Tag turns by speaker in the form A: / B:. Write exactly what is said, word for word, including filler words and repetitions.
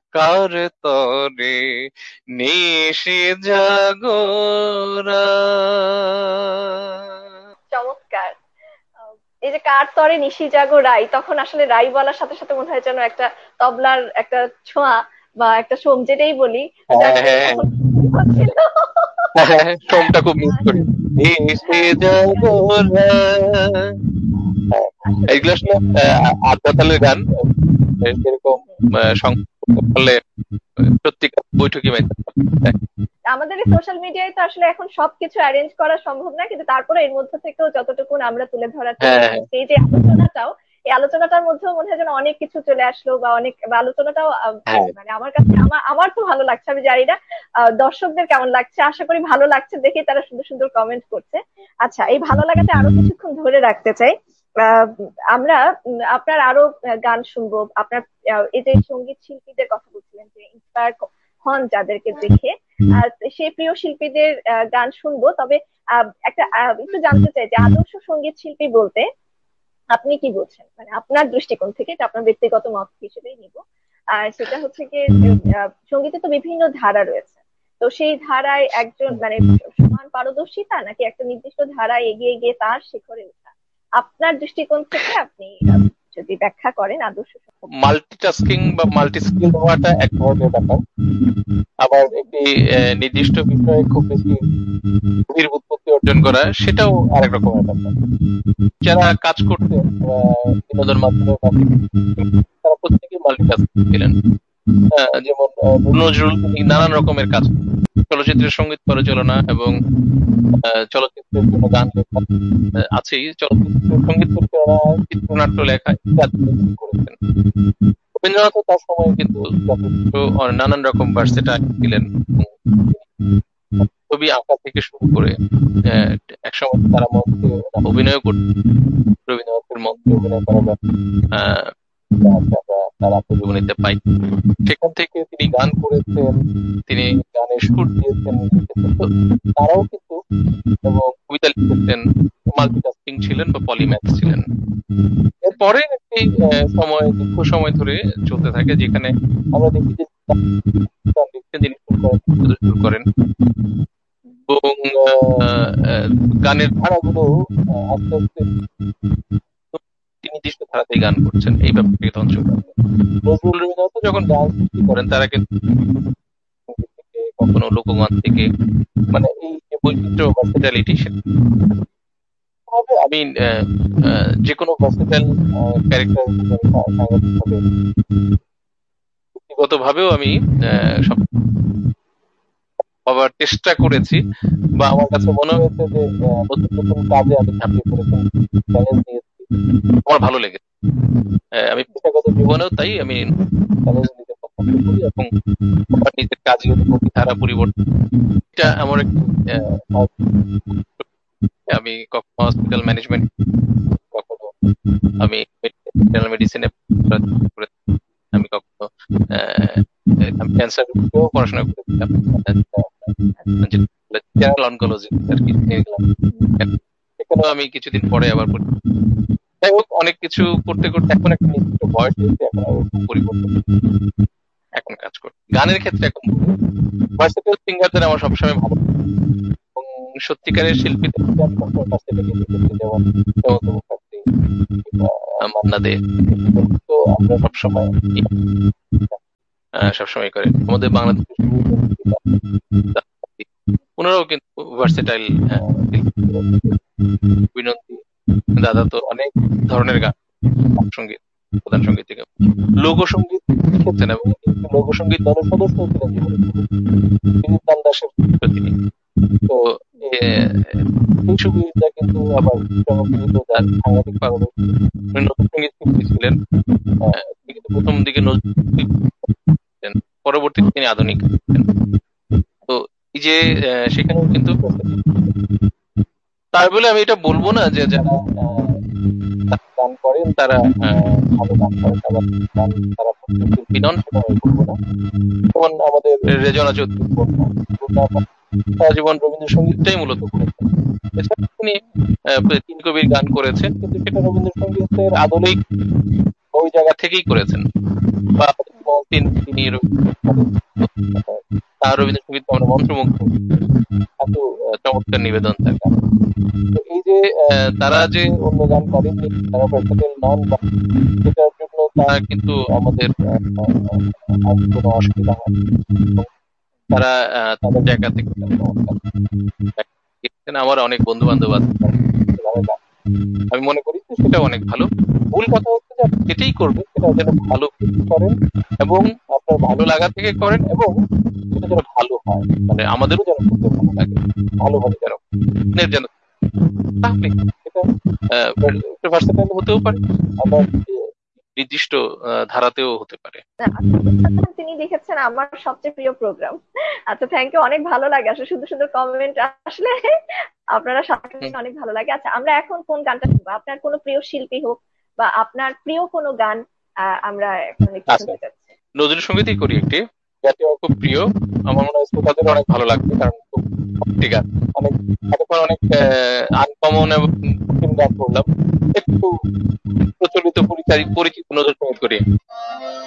A: কার তরে নিশি জাগরা।
B: চমৎকার। আহ, এই যে কার তরে নিশি জাগো রাই, তখন আসলে রাই বলার সাথে সাথে মনে হয় যেন একটা তবলার একটা ছোঁয়া বা একটা সোম যেটাই বলি,
A: হ্যাঁ
B: যাক
A: হ্যাঁ
B: তখন হচ্ছিল।
A: হ্যাঁ হ্যাঁ, সোমটা খুব মিস করি। নিশি
B: হ্যাঁ
A: জাগরা। হ্যাঁ,
B: আসলে
A: এইগুলো আসলে আহ, আধা তালের গান। আহ, যেরকম আহ, সংগীত করতে পারলে আহ, সত্যিকার বৈঠকি মাইতে পারে।
B: আমাদের এই সোশ্যাল মিডিয়ায় তো আসলে এখন সবকিছু অ্যারেঞ্জ করা সম্ভব না, কিন্তু তারপরে এর মধ্যে থেকেও যতটুকু আমরা তুলে ধরার চেষ্টা
A: হ্যাঁ
B: করছি, এই যে আলোচনাটাও, এই আলোচনাটার মধ্যেও মনে হয় যেন অনেক কিছু চলে আসলো, বা অনেক বা আলোচনাটাও আহ,
A: হ্যাঁ
B: মানে আমার কাছে আমার আমার তো ভালো লাগছে, আমি জানি না আহ, দর্শকদের কেমন লাগছে, আশা করি ভালো লাগছে দেখে তারা সুন্দর সুন্দর কমেন্ট করছে। আচ্ছা, এই ভালো লাগাতে আরো কিছুক্ষণ ধরে রাখতে চাই। আহ, আমরা উম, আপনার আরো আহ, গান শুনবো, আপনার আহ, এই যে সঙ্গীত শিল্পীদের কথা বলছিলেন যে ইন্সপায়ার হন যাদেরকে দেখে, আহ, সেই প্রিয় শিল্পীদের আহ, গান শুনবো। তবে আহ, একটা আহ, একটু জানতে চাই যে আদর্শ সঙ্গীত শিল্পী বলতে আপনি কি বলছেন, মানে আপনার দৃষ্টিকোণ থেকে, এটা আপনার ব্যক্তিগত মত হিসেবেই নিব। আর সেটা হচ্ছে কি, আহ, সঙ্গীতে তো বিভিন্ন ধারা রয়েছে, তো সেই ধারায় একজন মানে সমান পারদর্শিতা, নাকি একটা নির্দিষ্ট ধারায় এগিয়ে গিয়ে তার শিখরে ওঠা, আপনার দৃষ্টিকোণ থেকে আপনি আহ, যদি ব্যাখ্যা করেন আদর্শ সঙ্গীত।
A: মাল্টিটাস্কিং বা মাল্টি স্কিল হওয়াটা এক ধরনের ব্যাপার। আবার একটি আহ, নির্দিষ্ট বিষয়ে খুব বেশি গভীর উৎপত্তি অর্জন করা, সেটাও আরেক রকমের ব্যাপার। যারা কাজ করতে আহ, বিনোদন মাধ্যমে বা তারা প্রত্যেকেই মাল্টিটাস্কিং ছিলেন। আহ, যেমন আহ, নজরুল, তিনি নানান রকমের কাজ, চলচ্চিত্রের সঙ্গীত পরিচালনা এবং আহ, চলচ্চিত্রের জন্য গান লেখা আহ, আছেই, চলচ্চিত্রের সঙ্গীত পরিচালনা, চিত্রনাট্য লেখা ইত্যাদি তিনি করেছেন। রবীন্দ্রনাথও তার সময় কিন্তু যথেষ্ট অ- নানান রকম ভার্সেটাইল ছিলেন। ছবি আঁকা থেকে শুরু করে আহ, একসময় তারা মঞ্চে অভিনয় করতেন। রবীন্দ্রনাথের মঞ্চে অভিনয় করার আহ, আমরা তার আত্মজীবনীতে পাই। সেখান থেকে তিনি গান করেছেন, তিনি গানের সুর দিয়েছেন, লিখেছেন। তো তারাও কিন্তু, এবং কবিতা লিখেছেন, মাল্টিটাস্কিং ছিলেন বা পলিম্যাথ ছিলেন। এরপরে একটি আহ, সময়, দীর্ঘ সময় ধরে চলতে থাকে, যেখানে আমরা দেখি যে গান লিখতেন, যিনি সুর করেন, তিনি শুধু সুর করেন, এবং আহ, আহ, গানের ধারাগুলো আহ, আস্তে আস্তে তিনি নির্দিষ্ট ধারাতেই গান করছেন, এই ব্যাপারটি তখন চলে আসে। নজরুল, রবীন্দ্রনাথ যখন গান সৃষ্টি করেন, তারা কিন্তু সঙ্গীত থেকে, কখনো লোকগান থেকে, মানে এই যে বৈচিত্র্য, ভার্সেটালিটি, হবে আমি আহ, আহ, যে কোনো ভার্সেটাইল ক্যারেক্টার সাংগঠনিক ভাবে, ব্যক্তিগত ভাবেও আমি আহ, সব হবার চেষ্টা করেছি, বা আমার কাছে মনে হয়েছে যে আহ, নতুন নতুন কাজে আমি ঝাঁপিয়ে পড়েছি, চ্যালেঞ্জ নিয়েছি, আমার ভালো লেগেছে। আহ, আমি পেশাগত জীবনেও তাই আমি চ্যালেঞ্জ নিতে পছন্দ করি, এবং আমার নিজের কাজের ধারা পরিবর্তন, এটা আমার একটি আহ, আমি কখনো হসপিটাল ম্যানেজমেন্ট, কখনো আমি জেনারেল মেডিসিনে, আমি কখনো আহ, আমি ক্যান্সার রোগেও পড়াশোনা করেছিলাম, জেনারেল অনকোলজি আর কি নিয়ে গেলাম। সেখানেও আমি কিছুদিন পরে আবার পড়ি। যাই হোক, অনেক কিছু করতে করতে এখন একটা নির্দিষ্ট বয়স হয়েছে, এখন আর ওরকম পরিবর্তন, এখন কাজ করি গানের ক্ষেত্রে। এখন ভার্সেটাইল সিঙ্গারদের আমার সবসময় ভালো লাগে। এবং সত্যিকারের শিল্পীদের মধ্যে আমি সবসময় কাছে লেগে দেখেছি, যেমন হেমন্ত মুখার্জি কিংবা মান্না দে, তো আমরা সবসময় আহ, সবসময় করে আমাদের বাংলাদেশের সঙ্গীত, ওনারাও কিন্তু ভার্সেটাইল বিনন্দী দাদা তো অনেক ধরনের গান, সঙ্গীত, প্রধান সঙ্গীত থেকে লোকসঙ্গীত লিখেছেন, এবং লোকসঙ্গীত দলের সদস্য ছিলেন জীবনে, বিনীত দান দাসের পুত্র তিনি। তো এ, এই সুবিধা কিন্তু আবার সংস্কৃত যার সাংঘাতিক পারদর্শী, উনি লোকসঙ্গীত শিল্পী ছিলেন। আহ, তিনি কিন্তু প্রথম দিকে নজরুল ছিলেন, পরবর্তীতে তিনি আধুনিক ছিলেন। তো এই যে আহ, সেখানেও কিন্তু তাই বলে আমি এটা বলবো না যে যারা আহ, গান করেন তারা আহ, ভালো গান করেন, আবার গান তারা শিল্পী নন, সেটা আমি বলবো না। যেমন আমাদের রেজনা চৌধুরী বন্যা, বন্যা আপা সারা জীবন রবীন্দ্রসঙ্গীতটাই মূলত করেছেন। এছাড়া তিনি আহ, তিন কবির গান করেছেন, কিন্তু সেটা রবীন্দ্রসঙ্গীতের আদলেই ওই জায়গা থেকেই করেছেন। বা তিনি তিনি রবীন্দ্রসঙ্গীত করেন। তার রবীন্দ্রসঙ্গীত আমরা মন্ত্রমুগ্ধ, এত আহ, চমৎকার নিবেদন তার গান। তো এই যে আহ, তারা যে অন্য গান করেননি, তারা ভার্সেটাইল নন, বা সেটার জন্য তারা কিন্তু আমাদের আহ, আহ, আর কোনো অসুবিধা হয় না। এবং তারা আহ, তাদের জায়গা থেকে তারা চমৎকার গেয়েছেন। আমার অনেক বন্ধু বান্ধব আছে যারা সেভাবে গান। আমি মনে করি যে সেটা অনেক ভালো। মূল কথা হচ্ছে যে আপনি যেটাই করবেন সেটা যেন ভালো কিছু করেন, এবং আপনার ভালো লাগা থেকে করেন, এবং সেটা যেন ভালো হয়, মানে আমাদেরও যেন করতে ভালো লাগে, ভালোভাবে যেন আপনার যেন, তাহলে সেটা ভার্সেটাইল হতেও পারে, আবার আহ, নির্দিষ্ট আহ, ধারাতেও হতে পারে।
B: আচ্ছা, তিনি লিখেছেন আমার সবচেয়ে প্রিয় প্রোগ্রাম। আচ্ছা, থ্যাংক ইউ, অনেক ভালো লাগে আসলে সুন্দর সুন্দর কমেন্ট আসলে আপনারা সাথে
A: হুম।
B: অনেক ভালো লাগে। আচ্ছা, আমরা এখন কোন গানটা শুনবো? আপনার কোনো প্রিয় শিল্পী হোক বা আপনার প্রিয় কোনো গান আহ, আমরা এখন একটু
A: আচ্ছা,
B: শুনতে চাচ্ছি।
A: নজরুল সঙ্গীতই করি একটি, যাতে আমার খুব প্রিয়। আমার মনে হয় শ্রোতাদের অনেক ভালো লাগবে, কারণ খুব ভক্তি গান, অনেক এতক্ষণ অনেক আনকমন এবং কঠিন গান করলাম, একটু প্রচলিত পরিচালিত পরিচিত নজরুল সঙ্গীত করি।